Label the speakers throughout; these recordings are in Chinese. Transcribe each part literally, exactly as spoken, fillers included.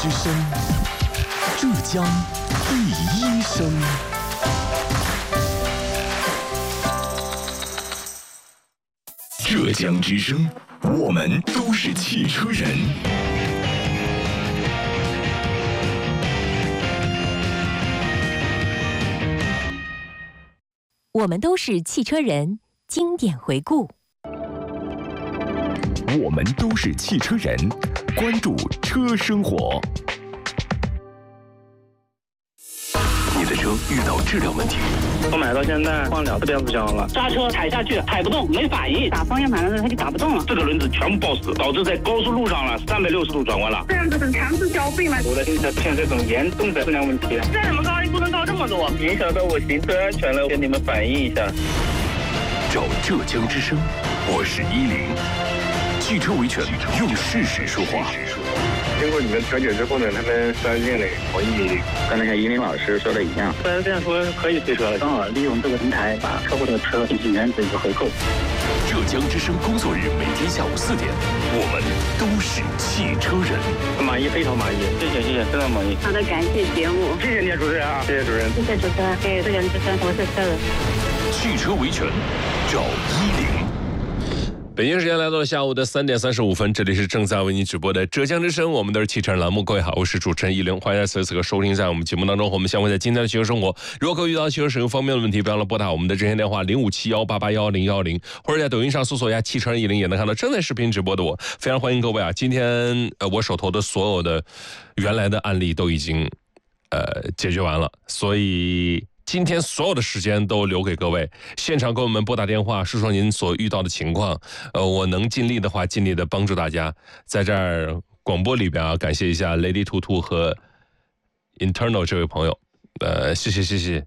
Speaker 1: 之声，浙江第一声。浙江之声，我们都是汽车人。
Speaker 2: 我们都是汽车人，经典回顾。
Speaker 1: 我们都是汽车人，关注车生活。你的车遇到质量问题，
Speaker 3: 我买到现在换两次变速箱了，刹车踩下去踩不动，没反应，
Speaker 4: 打方向盘的时候它就打不动了，
Speaker 3: 这个轮子全部抱死，导致在高速路上了三百六十度转弯了。
Speaker 4: 这样子很强制消费吗？
Speaker 3: 我的新车出现这种严重的质量问题，
Speaker 4: 这怎么高不能高这么多？
Speaker 3: 影响到我行车安全了，跟你们反映一下。
Speaker 1: 找浙江之声，我是依林。汽车维权，用事实说话。
Speaker 5: 经过你们调解之后呢，他们四 S 店呢同意，
Speaker 6: 刚才像依林老师说的一样，
Speaker 3: 四 S 店说可以退车了，
Speaker 6: 刚好利用这个平台把客户的车进行原则一个回购。
Speaker 1: 浙江之声工作日每天下午四点，我们都是汽车人。
Speaker 3: 满意，非常满意，谢谢谢谢，非常满意。
Speaker 4: 好的，感谢节目，
Speaker 3: 谢谢你主持人啊，谢谢主任，
Speaker 4: 谢谢主持人，给浙江之声，我是客人。
Speaker 1: 汽车维权，找依林。
Speaker 7: 北京时间来到了下午的三点三十五分，这里是正在为您直播的浙江之声，我们都是汽车人栏目。各位好，我是主持人依林，欢迎在此时此刻收听在我们节目当中。我们相会在今天的汽车生活。如果各位遇到汽车使用方面的问题，不要忘了拨打我们的热线电话零五七幺八八幺零幺零，或者在抖音上搜索一下汽车人依林，也能看到正在视频直播的我。非常欢迎各位啊！今天呃，我手头的所有的原来的案例都已经呃解决完了，所以今天所有的时间都留给各位，现场给我们拨打电话，说说您所遇到的情况。呃，我能尽力的话，尽力的帮助大家。在这儿广播里边啊，感谢一下 Lady 兔兔和 Internal 这位朋友，呃，谢谢谢谢。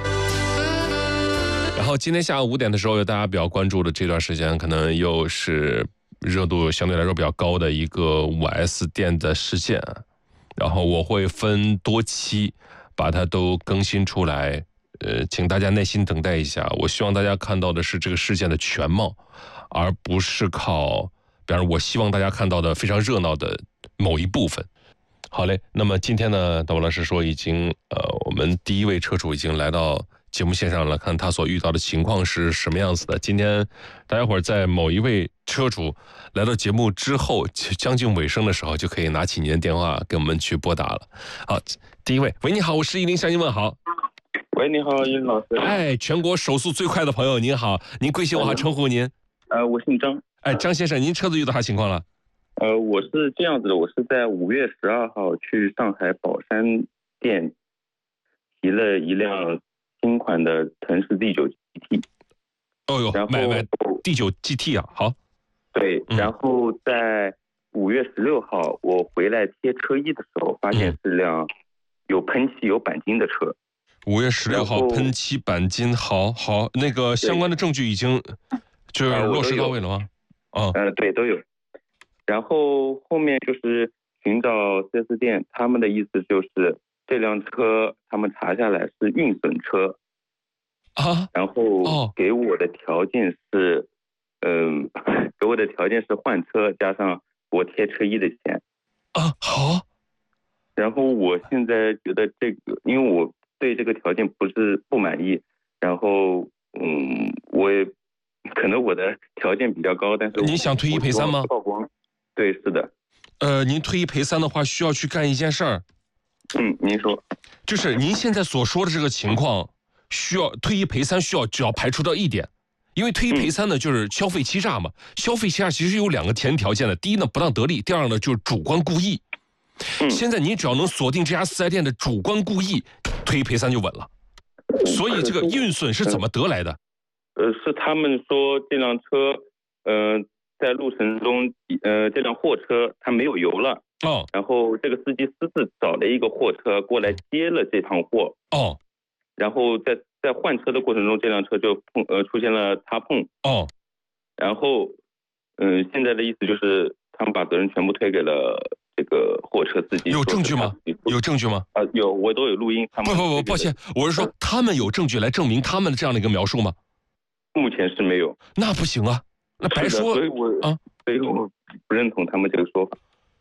Speaker 7: 然后今天下午五点的时候，有大家比较关注的这段时间，可能又是热度相对来说比较高的一个 五 S 店的事件，然后我会分多期把它都更新出来。呃，请大家耐心等待一下。我希望大家看到的是这个事件的全貌，而不是靠，比方说我希望大家看到的非常热闹的某一部分。好嘞，那么今天呢，大王老师说已经，呃，我们第一位车主已经来到节目线上了，看他所遇到的情况是什么样子的。今天大家伙儿在某一位车主来到节目之后，将近尾声的时候，就可以拿起您的电话给我们去拨打了。好，第一位，喂，你好，我是依林，向您问好。
Speaker 5: 喂，你好，依林老师。
Speaker 7: 哎，全国手速最快的朋友，您好，您贵姓？我好称呼您。
Speaker 5: 呃，我姓张。
Speaker 7: 哎，张先生，您车子遇到啥情况了？
Speaker 5: 呃，我是这样子的，我是在五月十二号去上海宝山店提了一辆新款的腾势 D 九 G T。
Speaker 7: 哦哟，买买 D 九 G T 啊，好。
Speaker 5: 对，然后在五月十六号我回来贴车衣的时候，发现是辆有喷漆、有钣金的车。
Speaker 7: 五月十六号喷漆钣金，好好，那个相关的证据已经就是落实到位了吗？
Speaker 5: 啊，嗯，对，都有。然后后面就是寻找四 S 店，他们的意思就是这辆车他们查下来是运损车
Speaker 7: 啊，
Speaker 5: 然后给我的条件是，嗯、呃，给我的条件是换车加上我贴车衣的钱
Speaker 7: 啊，好。
Speaker 5: 然后我现在觉得这个，因为我对这个条件不是不满意，然后嗯，我也可能我的条件比较高，但是
Speaker 7: 你想退一赔三吗？
Speaker 5: 曝光，对，是的。
Speaker 7: 呃，您退一赔三的话，需要去干一件事儿。
Speaker 5: 嗯，您说。
Speaker 7: 就是您现在所说的这个情况，需要退一赔三，需要只要排除到一点，因为退一赔三呢，就是消费欺诈嘛。消费欺诈其实有两个前提条件的，第一呢不当得利，第二呢就是主观故意。
Speaker 5: 嗯、
Speaker 7: 现在您只要能锁定这家四 S 店的主观故意，退一赔三就稳了。所以这个运损是怎么得来的？
Speaker 5: 呃，是他们说这辆车，呃，在路程中，呃，这辆货车它没有油了，
Speaker 7: 哦，
Speaker 5: 然后这个司机私自找了一个货车过来接了这趟货，
Speaker 7: 哦，
Speaker 5: 然后在在换车的过程中，这辆车就碰呃出现了擦碰，
Speaker 7: 哦，
Speaker 5: 然后，嗯、呃，现在的意思就是他们把责任全部推给了这个货车司机。
Speaker 7: 有证据吗？有证据吗？
Speaker 5: 啊、呃，有，我都有录音。他们
Speaker 7: 不不不，抱歉，我是说他们有证据来证明他们的这样的一个描述吗？
Speaker 5: 目前是没有。
Speaker 7: 那不行啊，那白说。
Speaker 5: 所以我啊，所以我不认同他们这个说法。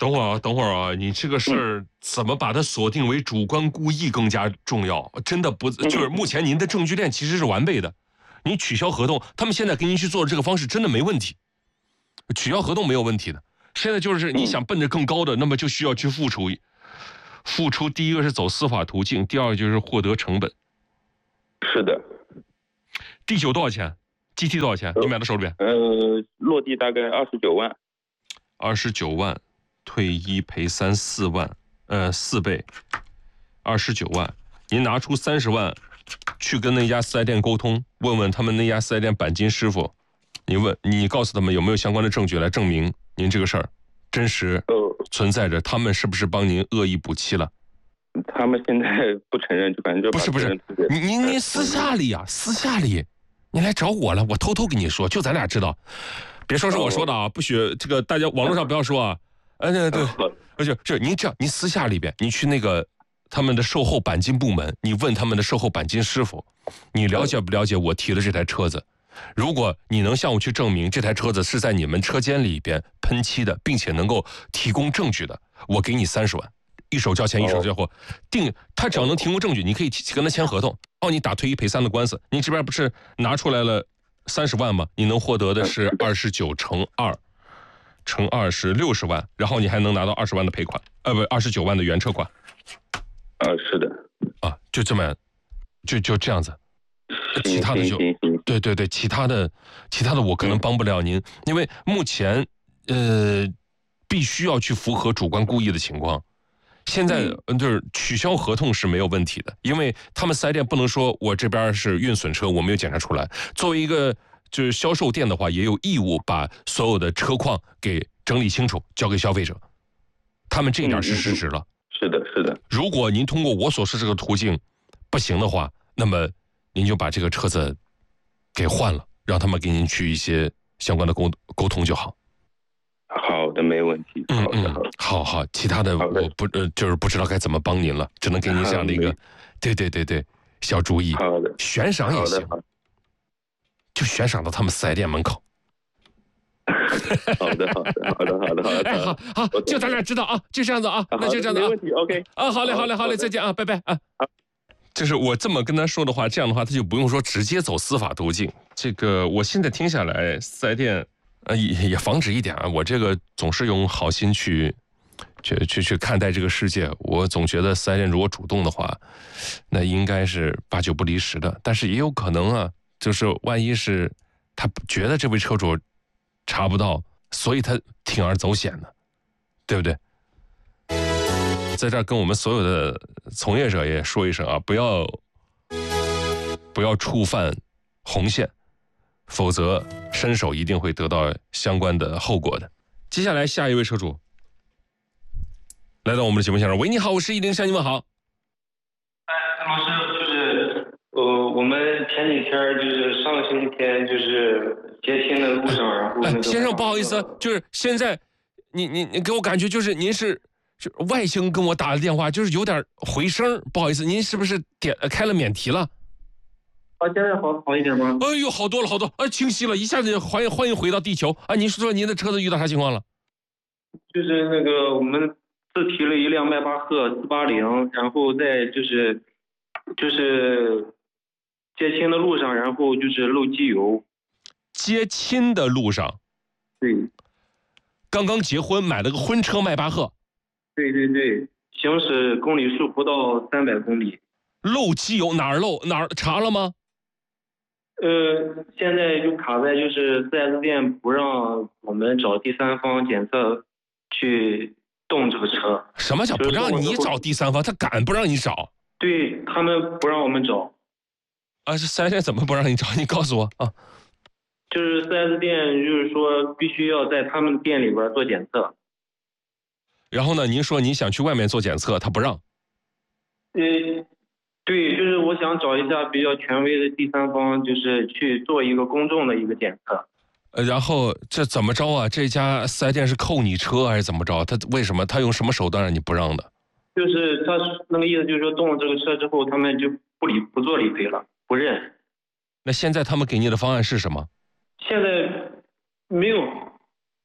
Speaker 7: 等会儿啊，等会儿啊，你这个事儿怎么把它锁定为主观故意更加重要？真的不就是目前您的证据链其实是完备的，你取消合同，他们现在给您去做的这个方式真的没问题，取消合同没有问题的。现在就是你想奔着更高的，那么就需要去付出，付出第一个是走司法途径，第二个就是获得成本。
Speaker 5: 是的。
Speaker 7: 地久多少钱？G T 多少钱？你买到手里边？
Speaker 5: 呃，落地大概二十九万。
Speaker 7: 二十九万，退一赔三四万，呃，四倍，二十九万。您拿出三十万，去跟那家四 S 店沟通，问问他们那家四 S 店钣金师傅，你问你告诉他们有没有相关的证据来证明您这个事儿真实存在着，他们是不是帮您恶意补漆了？
Speaker 5: 他们现在不承认，就感觉就
Speaker 7: 不是不是，你你你私下里啊，私下里，你来找我了，我偷偷跟你说，就咱俩知道，别说是我说的啊，不许这个大家网络上不要说啊，哎对对，而且是您这样，您私下里边，你去那个他们的售后钣金部门，你问他们的售后钣金师傅，你了解不了解我提的这台车子？如果你能向我去证明这台车子是在你们车间里边喷漆的，并且能够提供证据的，我给你三十万。一手交钱一手交货，定他只要能提供证据，你可以跟他签合同，帮你打退一赔三的官司。你这边不是拿出来了三十万吗？你能获得的是二十九乘二，乘二是六十万，然后你还能拿到二十万的赔款，呃，不，二十九万的原车款。
Speaker 5: 啊，是的，
Speaker 7: 啊，就这么，就就这样子。其他的就，对对对，其他的，其他的我可能帮不了您，因为目前呃，必须要去符合主观故意的情况。现在就是取消合同是没有问题的，因为他们四 S 店不能说我这边是运损车，我没有检查出来。作为一个就是销售店的话，也有义务把所有的车况给整理清楚，交给消费者。他们这一点是失职了。
Speaker 5: 嗯、是的，是的。
Speaker 7: 如果您通过我所示这个途径不行的话，那么您就把这个车子给换了，让他们给您去一些相关的沟沟通就好。
Speaker 5: 好的，没问题。
Speaker 7: 嗯嗯，好好，其他的我不呃，就是不知道该怎么帮您了，只能给您这样的一个，对对对对，小主意。
Speaker 5: 好的，
Speaker 7: 悬赏也行，就悬赏到他们四 S 店门口。
Speaker 5: 好的，好的，好的，好的，好的。
Speaker 7: 哎，好好，就咱俩知道啊，就这样子啊，那就这样子啊。
Speaker 5: 没问题 ，OK。
Speaker 7: 啊，好嘞，好嘞，好嘞，再见啊，拜拜啊。就是我这么跟他说的话，这样的话他就不用说直接走司法途径。这个我现在听下来，四 S 店。呃，也也防止一点啊！我这个总是用好心去，去去去看待这个世界。我总觉得四 S 店如果主动的话，那应该是八九不离十的。但是也有可能啊，就是万一是他觉得这位车主查不到，所以他铤而走险呢，对不对？在这儿跟我们所有的从业者也说一声啊，不要不要触犯红线。否则，伸手一定会得到相关的后果的。接下来，下一位车主来到我们的节目现场。喂，你好，我是一零向你问好。
Speaker 8: 哎，老师，就是呃，我们前几天就是上个星期天就是接亲的路上，然后、那个
Speaker 7: 哎、先生不好意思，就是现在你你你给我感觉就是您是就外星跟我打的电话，就是有点回声，不好意思，您是不是点开了免提了？
Speaker 8: 啊，现在好好一点吗？
Speaker 7: 哎呦，好多了，好多，啊，清晰了，一下子欢迎欢迎回到地球啊！您说说您的车子遇到啥情况了？
Speaker 8: 就是那个我们自提了一辆迈巴赫四八零，然后在就是就是接亲的路上，然后就是漏机油。
Speaker 7: 接亲的路上？
Speaker 8: 对。
Speaker 7: 刚刚结婚买了个婚车迈巴赫。
Speaker 8: 对对对，行驶公里数不到三百公里。
Speaker 7: 漏机油哪儿漏？哪儿查了吗？
Speaker 8: 呃，现在就卡在就是四 S 店不让我们找第三方检测去动这个车。
Speaker 7: 什么叫不让你找第三方？他敢不让你找？
Speaker 8: 对他们不让我们找。
Speaker 7: 啊，这四 S 店怎么不让你找？你告诉我啊。
Speaker 8: 就是四 S 店就是说必须要在他们店里边做检测。
Speaker 7: 然后呢，您说你想去外面做检测，他不让。
Speaker 8: 呃。对，就是我想找一下比较权威的第三方，就是去做一个公众的一个检测。
Speaker 7: 呃，然后这怎么着啊？这家四 S 店是扣你车还是怎么着？他为什么？他用什么手段让你不让的？
Speaker 8: 就是他那个意思，就是说动了这个车之后，他们就不理不做理赔了，不认。
Speaker 7: 那现在他们给你的方案是什么？
Speaker 8: 现在没有。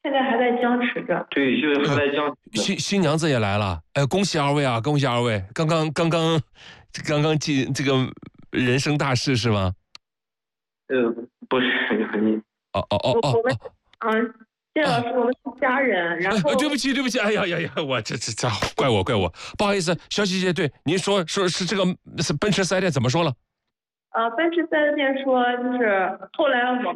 Speaker 9: 现在还在僵持着。
Speaker 8: 对，就是还在僵持。
Speaker 7: 新新娘子也来了，哎，恭喜二位啊，恭喜二位！刚刚刚刚刚刚进这个人生大事是吗？
Speaker 8: 呃，不是，你
Speaker 7: 哦哦哦哦。
Speaker 9: 我们嗯，谢老师，我们是家人。然后、
Speaker 7: 哎、对不起，对不起，哎呀呀呀，我这这这怪我怪我，不好意思，小姐姐，对您说说是这个是奔驰四 S 店怎么说了？
Speaker 9: 呃，奔驰四 S 店说，就是后来我们